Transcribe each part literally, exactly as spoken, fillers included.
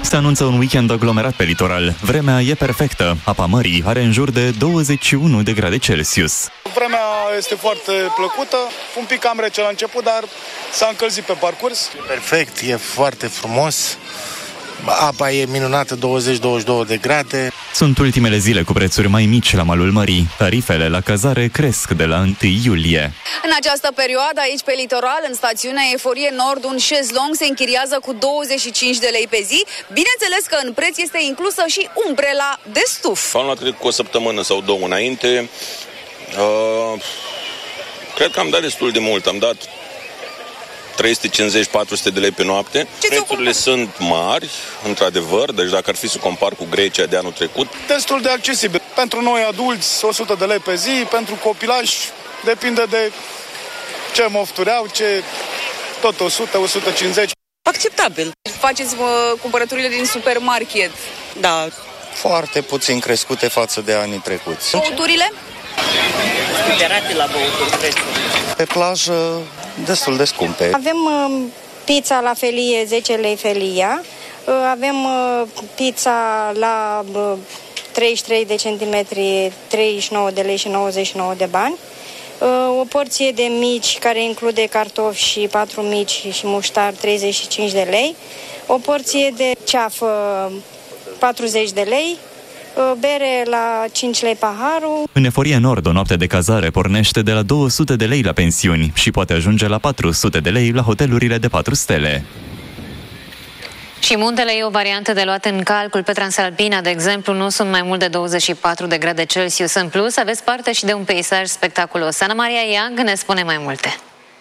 Se anunță un weekend aglomerat pe litoral. Vremea e perfectă. Apa mării are în jur de douăzeci și unu de grade Celsius. Vremea este foarte plăcută, un pic cam rece la început, dar s-a încălzit pe parcurs. Perfect, e foarte frumos. Apa e minunată, douăzeci douăzeci și două de grade. Sunt ultimele zile cu prețuri mai mici la malul mării. Tarifele la cazare cresc de la întâi iulie. În această perioadă, aici pe litoral, în stațiunea Eforie Nord, un șezlong se închiriază cu douăzeci și cinci de lei pe zi. Bineînțeles că în preț este inclusă și umbrela de stuf. Am luat, cred, cu o săptămână sau două înainte. Uh, cred că am dat destul de mult. Am dat trei sute cincizeci - patru sute de lei pe noapte. Ce Prețurile sunt mari, într-adevăr, deci dacă ar fi să compar cu Grecia de anul trecut. Destul de accesibil. Pentru noi adulți, o sută de lei pe zi, pentru copilași depinde de ce mofturi au, ce tot o sută - o sută cincizeci. Acceptabil. Faceți uh, cumpărăturile din supermarket? Da. Foarte puțin crescute față de anii trecuți. Băuturile? Scuderate la băuturi, prețuri. Pe plajă, destul de scumpe. Avem uh, pizza la felie, zece lei felia. Uh, avem uh, pizza la uh, treizeci și trei de centimetri, treizeci și nouă de lei și nouăzeci și nouă de bani. Uh, o porție de mici, care include cartofi și patru mici și muștar, treizeci și cinci de lei. O porție de ceafă, patruzeci de lei. Bere la cinci lei paharul. În Eforie Nord, o noapte de cazare pornește de la două sute de lei la pensiuni și poate ajunge la patru sute de lei la hotelurile de patru stele. Și muntele e o variantă de luat în calcul. Pe Transalpina, de exemplu, nu sunt mai mult de douăzeci și patru de grade Celsius. În plus, aveți parte și de un peisaj spectaculos. Ana Maria Young ne spune mai multe.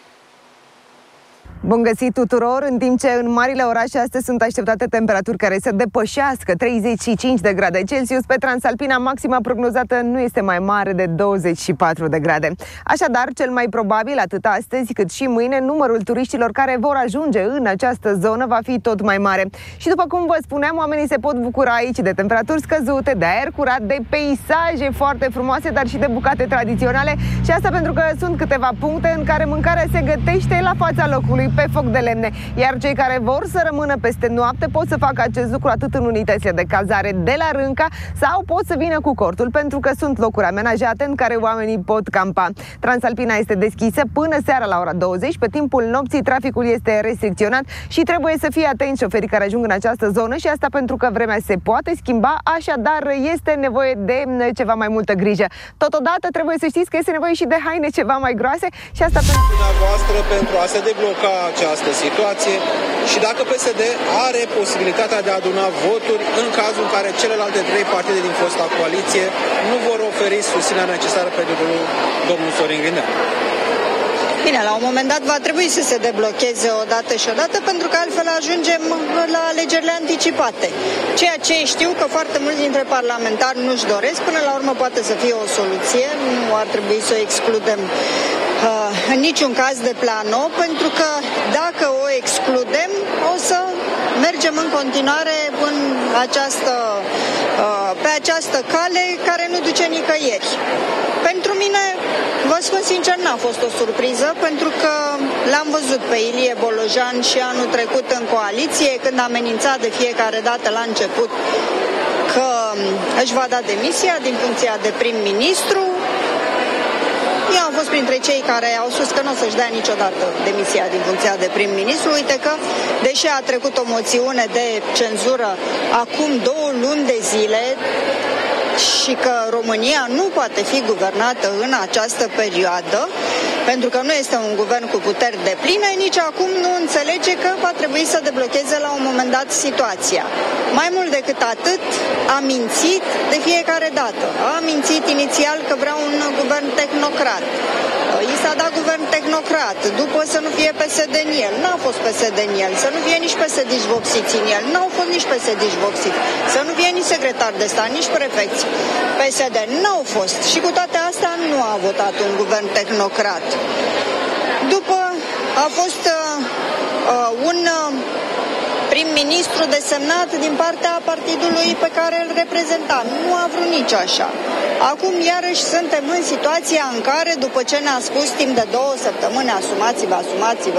Bun găsit tuturor! În timp ce în marile orașe astăzi sunt așteptate temperaturi care să depășească treizeci și cinci de grade Celsius, pe Transalpina maxima prognozată nu este mai mare de douăzeci și patru de grade. Așadar, cel mai probabil, atât astăzi cât și mâine, numărul turiștilor care vor ajunge în această zonă va fi tot mai mare. Și după cum vă spuneam, oamenii se pot bucura aici de temperaturi scăzute, de aer curat, de peisaje foarte frumoase, dar și de bucate tradiționale. Și asta pentru că sunt câteva puncte în care mâncarea se gătește la fața locului, pe foc de lemne, iar cei care vor să rămână peste noapte pot să facă acest lucru atât în unitățile de cazare de la Rânca sau pot să vină cu cortul, pentru că sunt locuri amenajate în care oamenii pot campa. Transalpina este deschisă până seara la ora douăzeci. Pe timpul nopții traficul este restricționat și trebuie să fie atenți șoferii care ajung în această zonă, și asta pentru că vremea se poate schimba, așadar este nevoie de ceva mai multă grijă. Totodată trebuie să știți că este nevoie și de haine ceva mai groase, și asta pentru dumneavoastră pentru a se debloca această situație și dacă P S D are posibilitatea de a aduna voturi în cazul în care celelalte trei partide din fosta coaliție nu vor oferi susținerea necesară pentru domnul Sorin Grindeanu. Bine, la un moment dat va trebui să se deblocheze o dată și o dată, pentru că altfel ajungem la alegerile anticipate. Ceea ce știu că foarte mulți dintre parlamentari nu-și doresc, până la urmă poate să fie o soluție, nu ar trebui să o excludem uh, în niciun caz de plano, pentru că dacă o excludem, o să mergem în continuare în această, uh, pe această cale care nu duce nicăieri. Pentru mine, vă spun sincer, n-a fost o surpriză, pentru că l-am văzut pe Ilie Bolojan și anul trecut în coaliție, când a amenințat de fiecare dată la început că își va da demisia din funcția de prim-ministru. Eu am fost printre cei care au spus că nu o să-și dea niciodată demisia din funcția de prim-ministru. Uite că, deși a trecut o moțiune de cenzură acum două luni de zile, și că România nu poate fi guvernată în această perioadă, pentru că nu este un guvern cu puteri depline, nici acum nu înțelege că va trebui să deblocheze la un moment dat situația. Mai mult decât atât, a mințit de fiecare dată. A mințit inițial că vrea un guvern tehnocrat. I s-a dat guvern tehnocrat, după să nu fie P S D în el. N-a fost P S D în el, să nu fie nici P S D-iși vopsiți în el. N-au fost nici P S D-iși vopsiți. Să nu fie nici secretar de stat, nici prefecți P S D. N-au fost. Și cu toate astea nu a votat un guvern tehnocrat. După a fost uh, uh, un uh, prim-ministru desemnat din partea partidului pe care îl reprezenta. Nu a vrut nici așa. Acum iarăși suntem în situația în care, după ce ne-a spus timp de două săptămâni, asumați-vă, asumați-vă,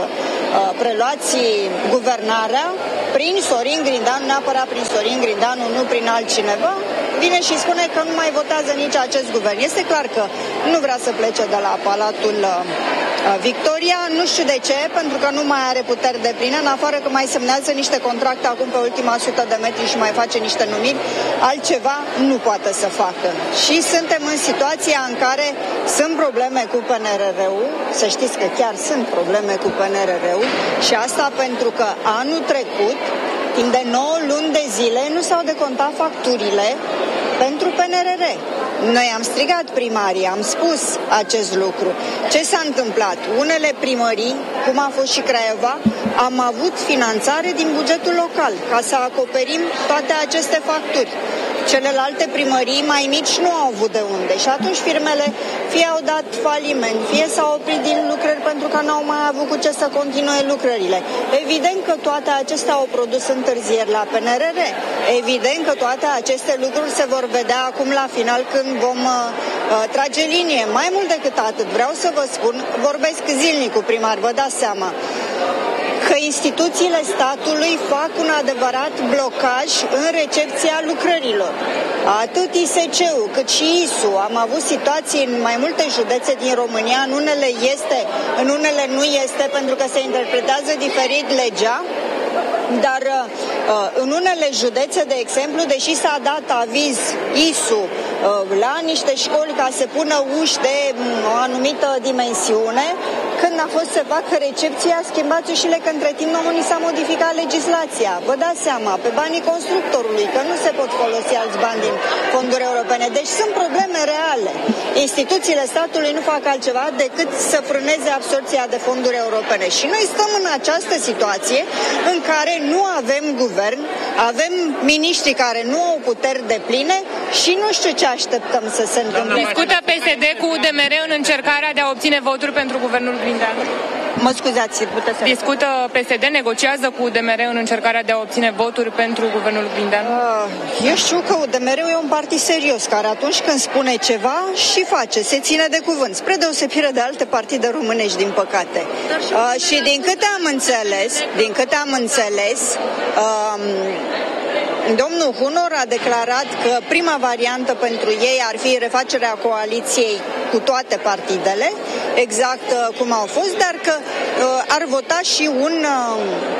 preluați guvernarea prin Sorin Grindeanu, neapărat prin Sorin Grindeanu, nu prin altcineva, vine și spune că nu mai votează nici acest guvern. Este clar că nu vrea să plece de la Palatul Victoria, nu știu de ce, pentru că nu mai are puteri de pline, în afară că mai semnează niște contracte acum pe ultima sută de metri și mai face niște numiri, altceva nu poate să facă. Și suntem în situația în care sunt probleme cu P N R R-ul, să știți că chiar sunt probleme cu P N R R-ul și asta pentru că anul trecut, timp de nouă luni de zile, nu s-au decontat facturile pentru P N R R. Noi am strigat primarii, am spus acest lucru. Ce s-a întâmplat? Unele primării, cum a fost și Craiova, am avut finanțare din bugetul local ca să acoperim toate aceste facturi. Celelalte primării mai mici nu au avut de unde și atunci firmele fie au dat faliment, fie s-au oprit din lucrări pentru că nu au mai avut cu ce să continue lucrările. Evident că toate acestea au produs întârzieri la P N R R. Evident că toate aceste lucruri se vor vedea acum la final când vom uh, trage linie. Mai mult decât atât, vreau să vă spun, vorbesc zilnic cu primari, vă dați seama, că instituțiile statului fac un adevărat blocaj în recepția lucrărilor. Atât I S C-ul cât și I S U. Am avut situații în mai multe județe din România, în unele este, în unele nu este, pentru că se interpretează diferit legea, dar uh, în unele județe, de exemplu, deși s-a dat aviz I S U uh, la niște școli ca să pună uși de um, o anumită dimensiune, când a fost să facă recepția, schimbați ușile, că între timp nu s-a modificat legislația. Vă dați seama, pe banii constructorului, că nu se pot folosi alți bani din fonduri europene. Deci sunt probleme reale. Instituțiile statului nu fac altceva decât să frâneze absorpția de fonduri europene. Și noi stăm în această situație în care nu avem guvern, avem miniștri care nu au puteri de pline și nu știu ce așteptăm să se întâmple. Discută P S D cu U D M R în încercarea de a obține voturi pentru guvernul Grindeanu? Mă scuzați, puteți să... Discută P S D, negociază cu U D M R în încercarea de a obține voturi pentru guvernul Grindeanu? Uh, eu știu că U D M R-ul e un partid serios, care atunci când spune ceva și face, se ține de cuvânt, spre deosebire de alte partide românești, din păcate. Uh, și din câte am înțeles, din câte am înțeles, uh, domnul Hunor a declarat că prima variantă pentru ei ar fi refacerea coaliției cu toate partidele, exact uh, cum au fost, dar că uh, ar vota și un uh,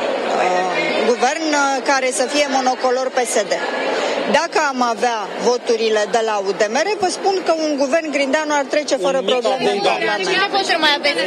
uh, guvern uh, care să fie monocolor P S D. Dacă am avea voturile de la U D M R, vă spun că un guvern Grindeanu ar trece fără probleme în Parlament. Ce voturi mai aveți?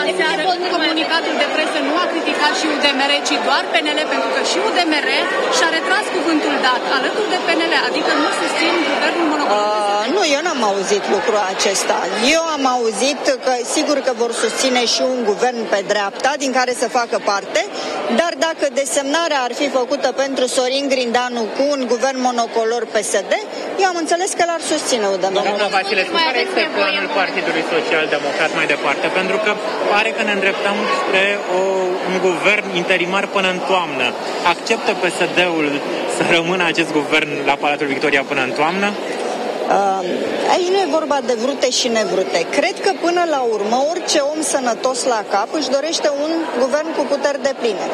Comunicatul de presă nu a criticat și U D M R, ci doar P N L, pentru că și U D M R și-a retras cuvântul dat alături de P N L, adică nu susțin guvernul monocolor. Uh, nu, eu n-am auzit lucrul acesta. Eu am auzit că sigur că vor susține și un guvern pe dreapta, din care să facă parte, dar dacă desemnarea ar fi făcută pentru Sorin Grindeanu cu un guvern monocolor P S D, eu am înțeles că l-ar susține U D M R. Doamna Vasilescu, care este planul Partidului Social Democrat mai departe? Pentru că pare că ne îndreptăm spre o, un guvern interimar până în toamnă. Acceptă P S D-ul să rămână acest guvern la Palatul Victoria până în toamnă? Uh, aici nu e vorba de vrute și nevrute. Cred că până la urmă orice om sănătos la cap își dorește un guvern cu puteri de pline.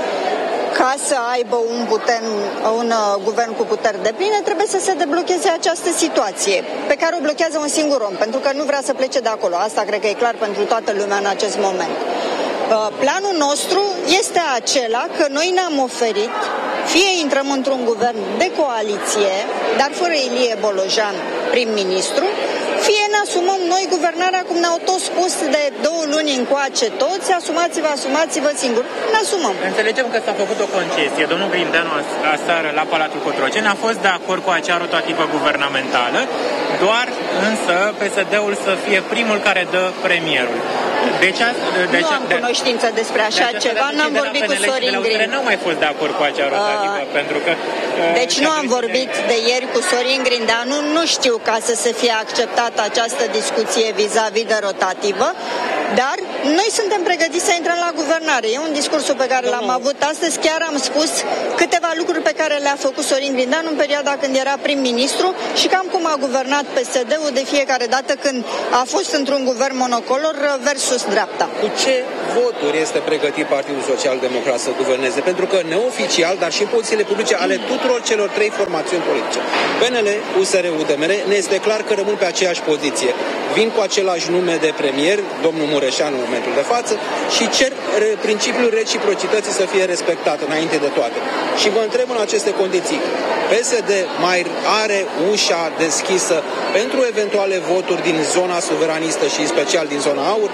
Ca să aibă un, puten, un uh, guvern cu puteri de pline, trebuie să se deblocheze această situație, pe care o blochează un singur om, pentru că nu vrea să plece de acolo. Asta cred că e clar pentru toată lumea în acest moment. Uh, planul nostru este acela că noi ne-am oferit, fie intrăm într-un guvern de coaliție, dar fără Ilie Bolojan prim-ministru, fie ne asumăm noi guvernarea, cum ne-au tot spus de două luni încoace toți, asumați-vă, asumați-vă singur. Ne asumăm. Înțelegem că s-a făcut o concesie. Domnul Grindeanu aseară la Palatul Cotroceni a fost de acord cu acea rotativă guvernamentală, doar însă P S D-ul să fie primul care dă premierul. Deci, deci, nu am cunoștință despre așa de ceva, n-am vorbit cu Sorin Grindeanu. Nu au mai fost de acord cu acea rotativă, uh, pentru că... Uh, deci nu am vorbit de ieri cu Sorin Grindeanu, nu știu ca să se fie acceptată această discuție vis-a-vis de rotativă, dar noi suntem pregătiți să intrăm la guvernare. E un discursul pe care l-am avut astăzi. Chiar am spus câteva lucruri pe care le-a făcut Sorin Grindeanu în perioada când era prim-ministru și cam cum a guvernat P S D-ul de fiecare dată când a fost într-un guvern monocolor versus dreapta. Cu ce voturi este pregătit Partidul Social Democrat să guverneze? Pentru că neoficial, dar și în pozițiile publice ale tuturor celor trei formațiuni politice, P N L, U S R, U D M R, ne este clar că rămân pe aceeași poziție. Vin cu același nume de premier, domnul Mureșan în momentul de față, și cer principiul reciprocității să fie respectat înainte de toate. Și vă întreb în aceste condiții, P S D mai are ușa deschisă pentru eventuale voturi din zona suveranistă și în special din zona aur?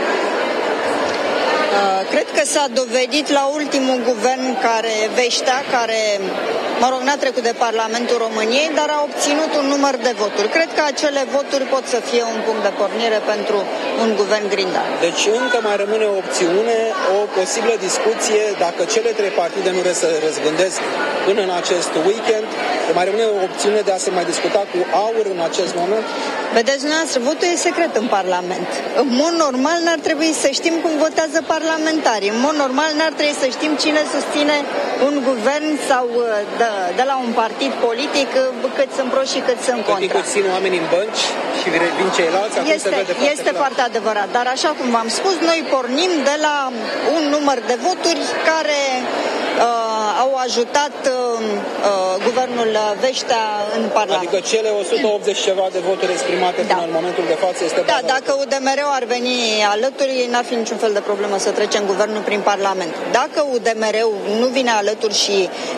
Cred că s-a dovedit la ultimul guvern care Veștea, care, mă rog, n-a trecut de Parlamentul României, dar a obținut un număr de voturi. Cred că acele voturi pot să fie un punct de pornire pentru un guvern Grindeanu. Deci încă mai rămâne o opțiune, o posibilă discuție, dacă cele trei partide nu se răzgândesc până în acest weekend, mai rămâne o opțiune de a se mai discuta cu aur în acest moment? Vedeți, dumneavoastră, votul e secret în Parlament. În mod normal n-ar trebui să știm cum votează parlamentarii. În mod normal n-ar trebui să știm cine susține un guvern sau de, de la un partid politic, cât sunt pro și cât sunt contra. Cât țin oamenii în bănci și vin ceilalți, atunci este, se vede foarte Este clar. foarte adevărat, dar așa cum v-am spus, noi pornim de la un număr de voturi care uh, au ajutat uh, uh, guvernul Veștea în Parlament. Adică cele o sută optzeci ceva de voturi exprimate da. Până în momentul de față este... Da, dacă U D M R-ul ar veni alături, n-ar fi niciun fel de problemă să trecem guvernul prin Parlament. Dacă U D M R-ul nu vine alături și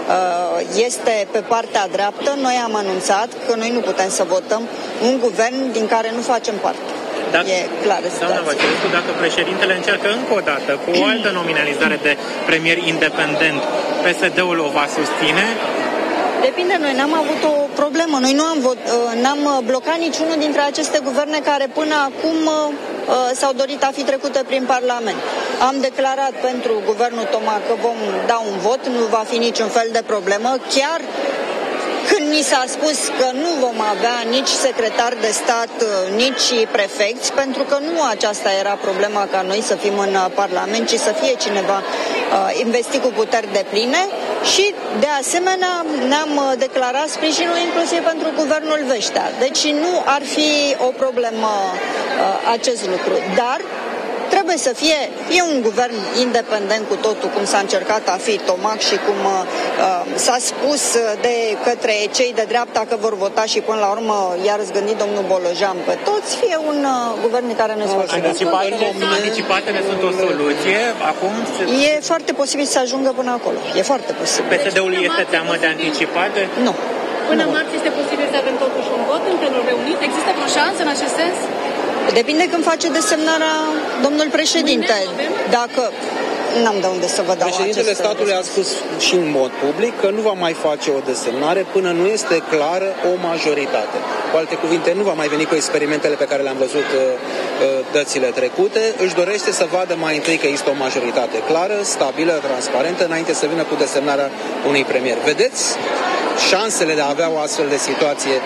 uh, este pe partea dreaptă, noi am anunțat că noi nu putem să votăm un guvern din care nu facem parte. Dacă, e clară doamna Vasilescu, dacă președintele încearcă încă o dată cu o altă nominalizare de premier independent, P S D-ul o va susține? Depinde, noi n-am avut o problemă. Noi nu am vot, n-am blocat niciunul dintre aceste guverne care până acum s-au dorit a fi trecute prin Parlament. Am declarat pentru guvernul Toma că vom da un vot, nu va fi niciun fel de problemă. Chiar când ni s-a spus că nu vom avea nici secretar de stat, nici prefecți, pentru că nu aceasta era problema ca noi să fim în Parlament, ci să fie cineva uh, investit cu puteri depline și, de asemenea, ne-am declarat sprijinul inclusiv pentru guvernul Veștea. Deci nu ar fi o problemă uh, acest lucru, dar trebuie să fie, e un guvern independent cu totul, cum s-a încercat a fi Tomac și cum uh, s-a spus de către cei de dreapta că vor vota și până la urmă i-a răzgândit domnul Bolojan pe toți, fie un uh, guvern care nu se face. Anticipatele sunt o soluție, acum... E foarte posibil să ajungă până acolo, e foarte posibil. P S D-ul este teamă de anticipate? Nu. Până marți este posibil să avem totuși un vot în plenul reunit? Există vreo șansă în acest sens? Depinde când face desemnarea domnul președinte. Dacă... N-am de unde să vă dau Președintele statului a spus și în mod public că nu va mai face o desemnare până nu este clară o majoritate. Cu alte cuvinte, nu va mai veni cu experimentele pe care le-am văzut uh, dățile trecute. Își dorește să vadă mai întâi că există o majoritate clară, stabilă, transparentă, înainte să vină cu desemnarea unui premier. Vedeți șansele de a avea o astfel de situație?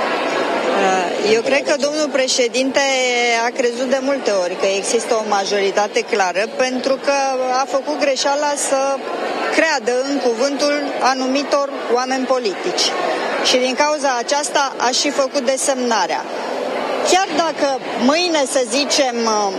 Eu cred că domnul președinte a crezut de multe ori că există o majoritate clară, pentru că a făcut greșeala să creadă în cuvântul anumitor oameni politici. Și din cauza aceasta a și făcut desemnarea. Chiar dacă mâine, să zicem,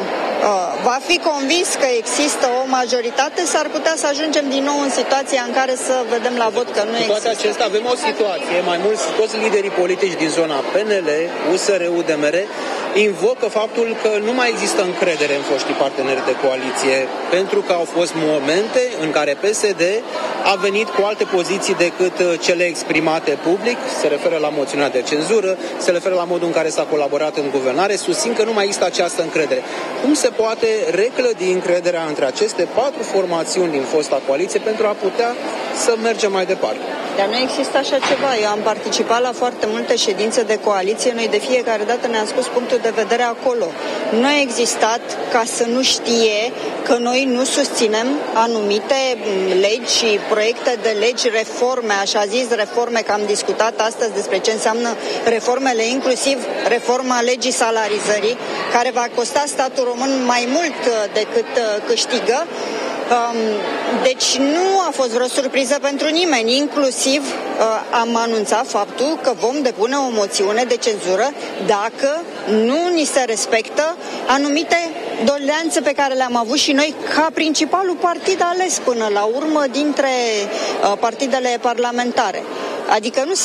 va fi convins că există o majoritate, s-ar putea să ajungem din nou în situația în care să vedem la vot că nu există. Cu toate acestea avem o situație, mai mulți, toți liderii politici din zona P N L, U S R, U D M R, invocă faptul că nu mai există încredere în foștii parteneri de coaliție, pentru că au fost momente în care P S D a venit cu alte poziții decât cele exprimate public, se referă la moțiunea de cenzură, se referă la modul în care s-a colaborat în guvernare, susțin că nu mai există această încredere. Cum se poate reclădi încrederea între aceste patru formațiuni din fosta coaliție pentru a putea să mergem mai departe? Dar nu există așa ceva. Eu am participat la foarte multe ședințe de coaliție. Noi de fiecare dată ne-am spus punctul de vedere acolo. Nu a existat ca să nu știe că noi nu susținem anumite legi și proiecte de legi, reforme, așa zis reforme, că am discutat astăzi despre ce înseamnă reformele, inclusiv reforma legii salarizării, care va costa statul român mai mult decât câștigă. Deci nu a fost vreo surpriză pentru nimeni, inclusiv am anunțat faptul că vom depune o moțiune de cenzură dacă nu ni se respectă anumite doleanțe pe care le-am avut și noi ca principalul partid ales până la urmă dintre partidele parlamentare. Adică nu